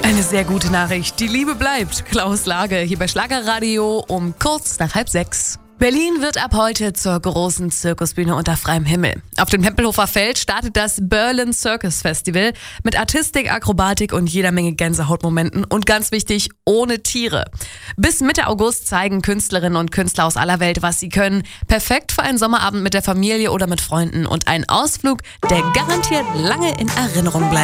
Eine sehr gute Nachricht. Die Liebe bleibt. Klaus Lage hier bei Schlagerradio um kurz nach 5:30. Berlin wird ab heute zur großen Zirkusbühne unter freiem Himmel. Auf dem Tempelhofer Feld startet das Berlin Circus Festival mit Artistik, Akrobatik und jeder Menge Gänsehautmomenten und ganz wichtig, ohne Tiere. Bis Mitte August zeigen Künstlerinnen und Künstler aus aller Welt, was sie können. Perfekt für einen Sommerabend mit der Familie oder mit Freunden und einen Ausflug, der garantiert lange in Erinnerung bleibt.